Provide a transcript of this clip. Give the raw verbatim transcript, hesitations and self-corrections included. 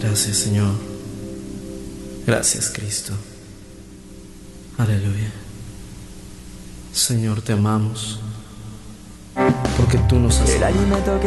Gracias, Señor. Gracias, Cristo. Aleluya. Señor, te amamos porque tú nos has amado.